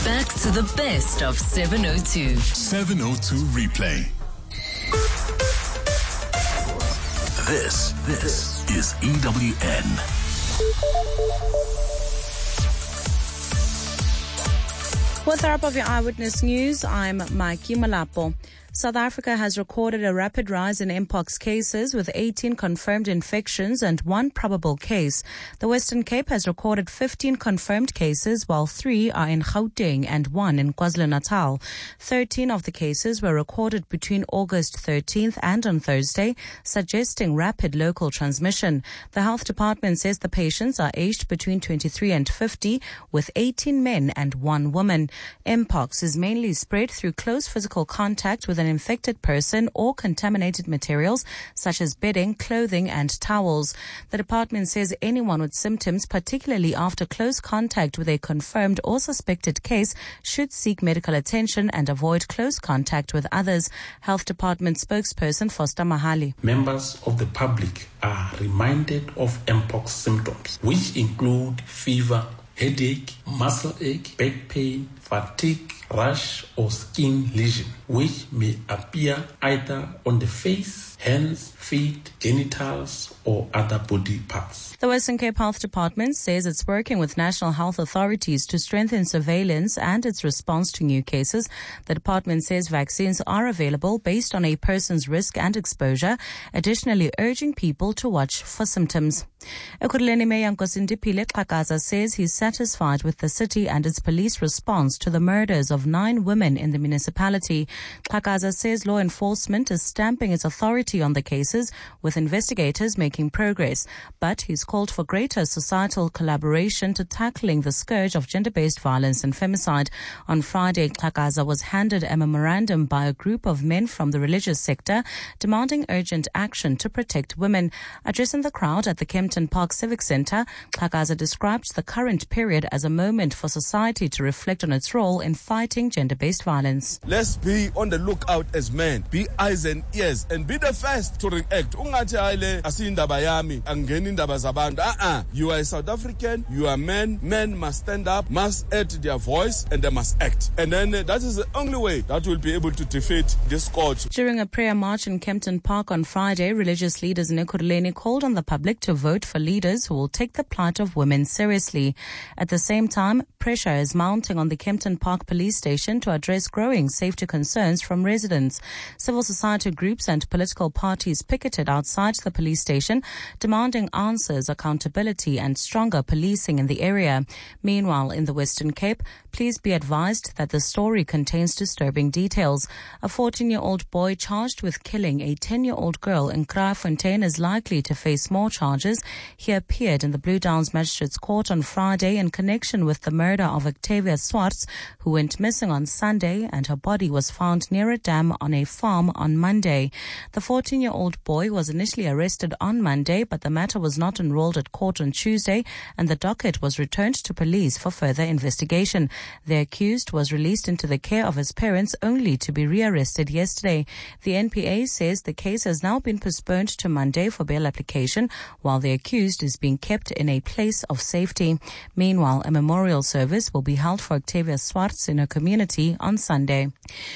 Back to the best of 702. 702 Replay. This is EWN. With our up of your Eyewitness News, I'm Mikey Malapo. South Africa has recorded a rapid rise in Mpox cases with 18 confirmed infections and 1 probable case. The Western Cape has recorded 15 confirmed cases, while 3 are in Gauteng and 1 in KwaZulu-Natal. 13 of the cases were recorded between August 13th and on Thursday, suggesting rapid local transmission. The health department says the patients are aged between 23 and 50, with 18 men and 1 woman. Mpox is mainly spread through close physical contact with an infected person or contaminated materials such as bedding, clothing and towels. The department says anyone with symptoms, particularly after close contact with a confirmed or suspected case, should seek medical attention and avoid close contact with others. Health Department spokesperson Foster Mahali. Members of the public are reminded of Mpox symptoms, which include fever, headache, muscle ache, back pain, fatigue, rash or skin lesion, which may appear either on the face, hands, feet, genitals, or other body parts. The Western Cape Health Department says it's working with national health authorities to strengthen surveillance and its response to new cases. The department says vaccines are available based on a person's risk and exposure, additionally urging people to watch for symptoms. Ekurhuleni Mayor Nkosindipile Xhakaza says he's satisfied with the city and its police response to the murders of 9 women in the municipality. Xhakaza says law enforcement is stamping its authority on the cases, with investigators making progress, but he's called for greater societal collaboration to tackling the scourge of gender-based violence and femicide. On Friday, Xhakaza was handed a memorandum by a group of men from the religious sector demanding urgent action to protect women. Addressing the crowd at the Kempton Park Civic Centre, Xhakaza described the current period as a moment for society to reflect on its role in fighting gender-based violence. Let's be on the lookout as men, be eyes and ears, and be the first to react. Ungathi hayle asindaba yami angeni indaba zabantu. You are a South African, you are men. Men must stand up, must add their voice, and they must act. And then that is the only way that we'll be able to defeat this scourge. During a prayer march in Kempton Park on Friday, religious leaders in Ekurhuleni called on the public to vote for leaders who will take the plight of women seriously. At the same time, pressure is mounting on the Kempton Park police station to address growing safety concerns from residents. Civil society groups and political parties picketed outside the police station, demanding answers, accountability and stronger policing in the area. Meanwhile, in the Western Cape, please be advised that the story contains disturbing details. A 14-year-old boy charged with killing a 10-year-old girl in Kraaifontein is likely to face more charges. He appeared in the Blue Downs Magistrates Court on Friday in connection with the murder of Octavia Swartz, who went missing on Sunday, and her body was found near a dam on a farm on Monday. The 14-year-old boy was initially arrested on Monday, but the matter was not enrolled at court on Tuesday, and the docket was returned to police for further investigation. The accused was released into the care of his parents only to be rearrested yesterday. The NPA says the case has now been postponed to Monday for bail application, while the accused is being kept in a place of safety. Meanwhile, a memorial service will be held for Octavia Swartz in her community on Sunday.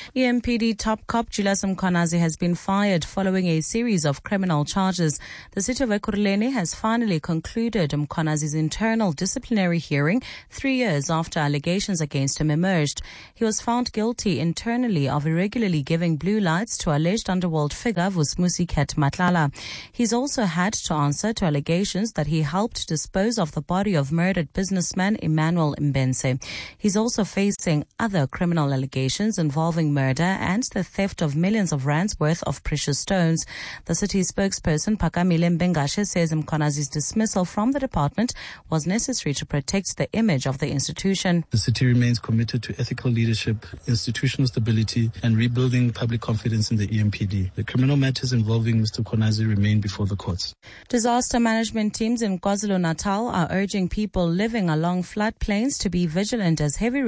EMPD top cop Julius Mkhwanazi has been fired following a series of criminal charges. The city of Ekurhuleni has finally concluded Mkhwanazi's internal disciplinary hearing 3 years after allegations against him emerged. He was found guilty internally of irregularly giving blue lights to alleged underworld figure Vusmusi Ket Matlala. He's also had to answer to allegations that he helped dispose of the body of murdered businessman Emmanuel Mbense. He's also facing other criminal allegations involving murder and the theft of millions of rands worth of precious stones. The city spokesperson Phakamile Mbengashe says Mkhwanazi's dismissal from the department was necessary to protect the image of the institution. The city remains committed to ethical leadership, institutional stability, and rebuilding public confidence in the EMPD. The criminal matters involving Mr. Mkhwanazi remain before the courts. Disaster management teams in KwaZulu-Natal are urging people living along floodplains to be vigilant as heavy rain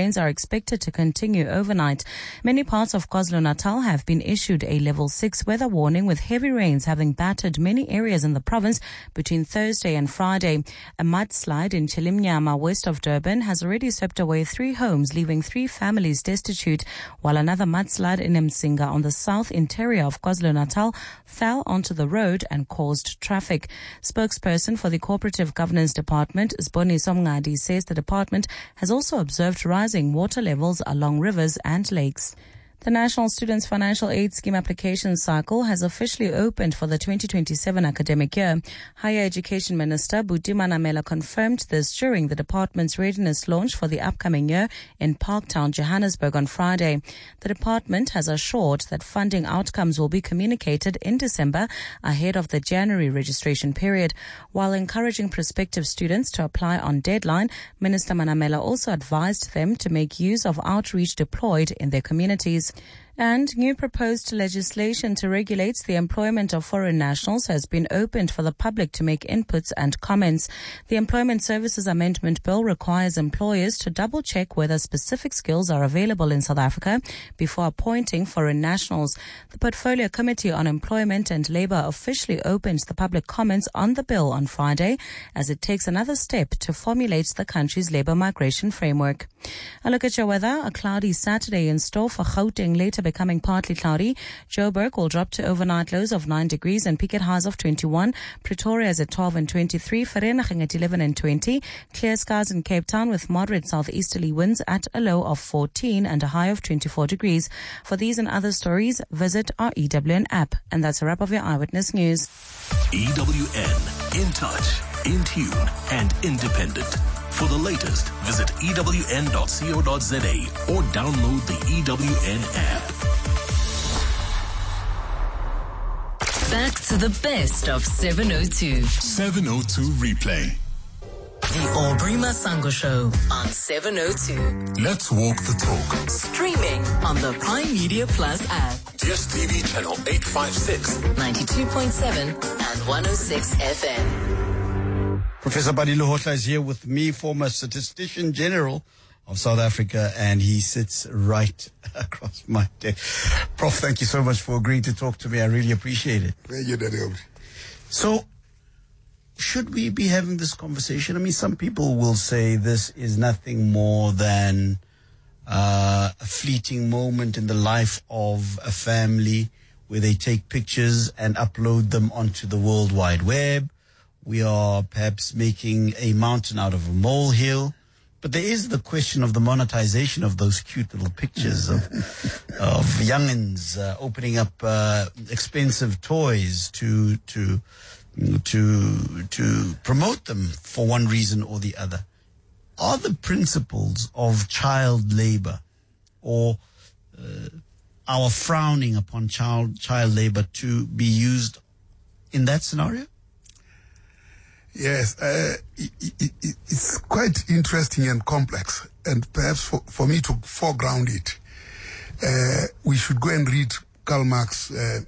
rains are expected to continue overnight. Many parts of KwaZulu-Natal have been issued a level 6 weather warning, with heavy rains having battered many areas in the province between Thursday and Friday. A mudslide in Chilimnyama, west of Durban, has already swept away 3 homes, leaving 3 families destitute, while another mudslide in Msinga on the south interior of KwaZulu-Natal fell onto the road and caused traffic. Spokesperson for the Cooperative Governance Department, Siboniso Mngadi, says the department has also observed rising water levels along rivers and lakes. The National Students Financial Aid Scheme application cycle has officially opened for the 2027 academic year. Higher Education Minister Buti Manamela confirmed this during the department's readiness launch for the upcoming year in Parktown, Johannesburg on Friday. The department has assured that funding outcomes will be communicated in December ahead of the January registration period. While encouraging prospective students to apply on deadline, Minister Manamela also advised them to make use of outreach deployed in their communities. And new proposed legislation to regulate the employment of foreign nationals has been opened for the public to make inputs and comments. The Employment Services Amendment Bill requires employers to double-check whether specific skills are available in South Africa before appointing foreign nationals. The Portfolio Committee on Employment and Labour officially opened the public comments on the bill on Friday as it takes another step to formulate the country's labour migration framework. A look at your weather. A cloudy Saturday in store for Gauteng, later becoming partly cloudy. Joburg will drop to overnight lows of 9 degrees and peak at highs of 21. Pretoria is at 12 and 23. Vereeniging at 11 and 20. Clear skies in Cape Town with moderate southeasterly winds at a low of 14 and a high of 24 degrees. For these and other stories, visit our EWN app. And that's a wrap of your Eyewitness News. EWN, in touch, in tune, and independent. For the latest, visit ewn.co.za or download the EWN app. Back to the best of 702. 702 Replay. The Aubrey Masango Show on 702. Let's walk the talk. Streaming on the Prime Media Plus app. DSTV channel 856. 92.7 and 106 FM. Professor Badilo Hohla is here with me, former Statistician General of South Africa, and he sits right across my desk. Prof, thank you so much for agreeing to talk to me. I really appreciate it. Thank you, Daddy. So, should we be having this conversation? I mean, some people will say this is nothing more than a fleeting moment in the life of a family where they take pictures and upload them onto the World Wide Web. We are perhaps making a mountain out of a molehill. But there is the question of the monetization of those cute little pictures of youngins opening up expensive toys to promote them for one reason or the other. Are the principles of child labor or our frowning upon child labor to be used in that scenario? Yes, it's quite interesting and complex, and perhaps for me to foreground it, we should go and read Karl Marx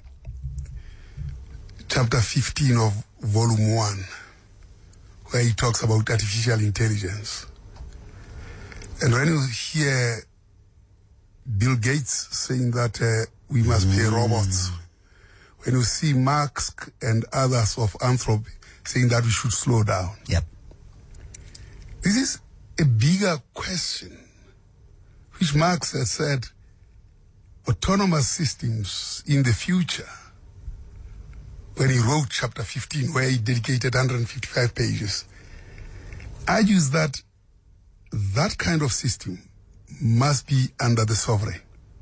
chapter 15 of volume 1, where he talks about artificial intelligence. And when you hear Bill Gates saying that we must be robots, when you see Marx and others of Anthropy saying that we should slow down. Yep. This is a bigger question, which Marx has said autonomous systems in the future, when he wrote chapter 15, where he dedicated 155 pages, argues that that kind of system must be under the sovereign.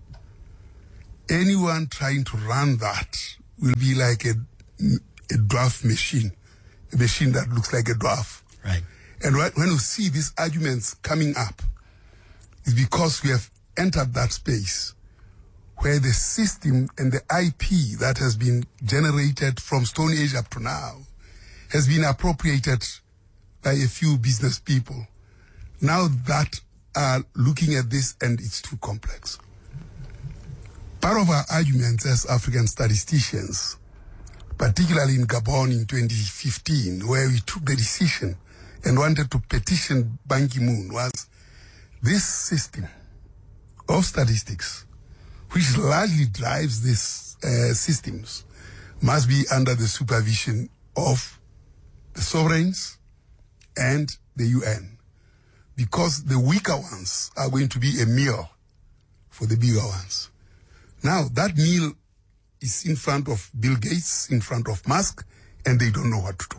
Anyone trying to run that will be like a dwarf machine. A machine that looks like a dwarf. Right. And when you see these arguments coming up, it's because we have entered that space where the system and the IP that has been generated from Stone Age up to now has been appropriated by a few business people. Now that are looking at this, and it's too complex. Part of our arguments as African statisticians, particularly in Gabon in 2015, where we took the decision and wanted to petition Ban Ki-moon, was this system of statistics, which largely drives these systems, must be under the supervision of the sovereigns and the UN, because the weaker ones are going to be a meal for the bigger ones. Now, that meal is in front of Bill Gates, in front of Musk, and they don't know what to do.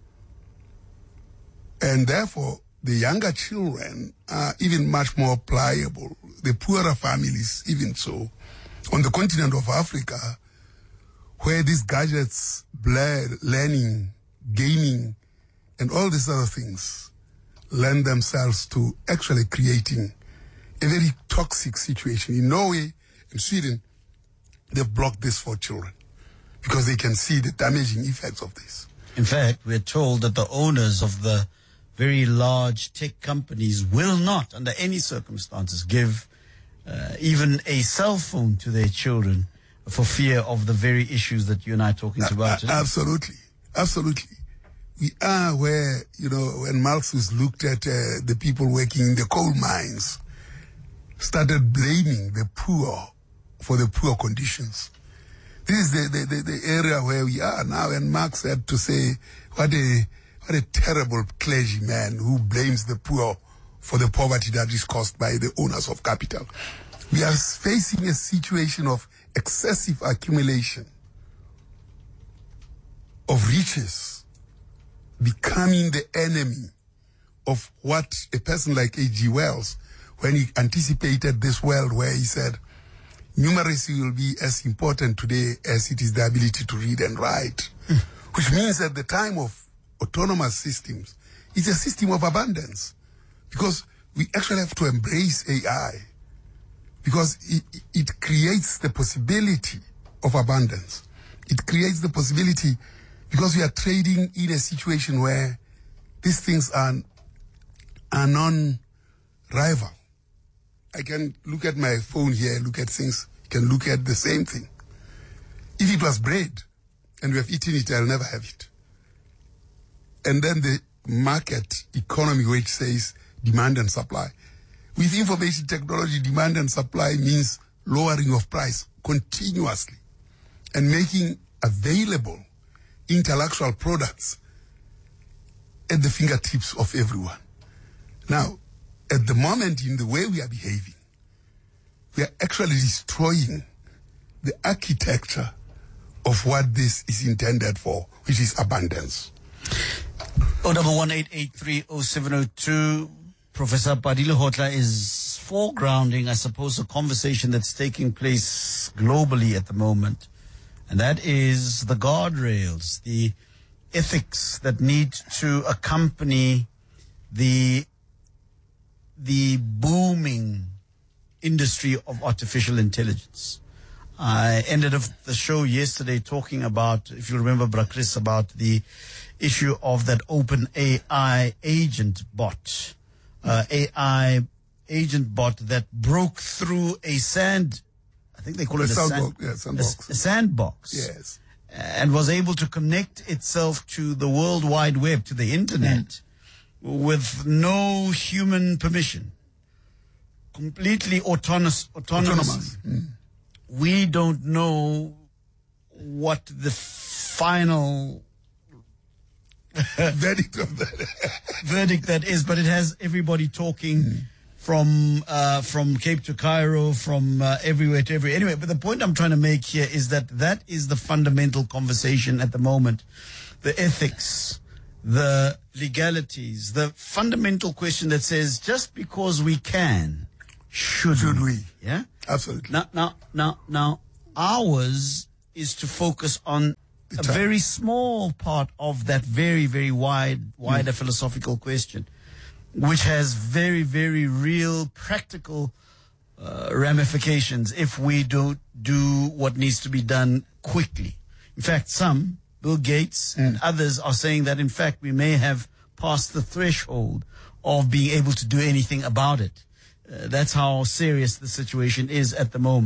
And therefore, the younger children are even much more pliable. The poorer families, even so. On the continent of Africa, where these gadgets, learning, gaming, and all these other things lend themselves to actually creating a very toxic situation. In Norway and Sweden, they've blocked this for children because they can see the damaging effects of this. In fact, we're told that the owners of the very large tech companies will not, under any circumstances, give even a cell phone to their children for fear of the very issues that you and I are talking about. Absolutely. Absolutely. We are where, when Marx looked at the people working in the coal mines, started blaming the poor for the poor conditions. This is the area where we are now, and Marx had to say, what a terrible clergyman who blames the poor for the poverty that is caused by the owners of capital. We are facing a situation of excessive accumulation of riches, becoming the enemy of what a person like A.G. Wells, when he anticipated this world where he said, numeracy will be as important today as it is the ability to read and write, which means at the time of autonomous systems, it's a system of abundance, because we actually have to embrace AI, because it creates the possibility of abundance. It creates the possibility because we are trading in a situation where these things are non-rival. I can look at my phone here, look at things, can look at the same thing. If it was bread and we have eaten it, I'll never have it. And then the market economy, which says demand and supply. With information technology, demand and supply means lowering of price continuously and making available intellectual products at the fingertips of everyone. Now, at the moment, in the way we are behaving, we are actually destroying the architecture of what this is intended for, which is abundance. 011-883-0702. Professor Padile Hotla is foregrounding, I suppose, a conversation that's taking place globally at the moment. And that is the guardrails, the ethics that need to accompany the booming industry of artificial intelligence. I ended the show yesterday talking about, if you remember, Brakris, about the issue of that open AI agent bot. AI agent bot that broke through a I think they call it a sandbox. Yes. And was able to connect itself to the World Wide Web, to the internet, with no human permission. Completely autonomous. We don't know what the final verdict that is, but it has everybody talking from Cape to Cairo, from everywhere to everywhere. Anyway, but the point I'm trying to make here is that is the fundamental conversation at the moment. The ethics, the legalities, the fundamental question that says, just because we can, should we? Yeah? Absolutely. Now, ours is to focus on a very small part of that very, very wider philosophical question, which has very, very real practical ramifications if we don't do what needs to be done quickly. In fact, Bill Gates and others are saying that, in fact, we may have passed the threshold of being able to do anything about it. That's how serious the situation is at the moment.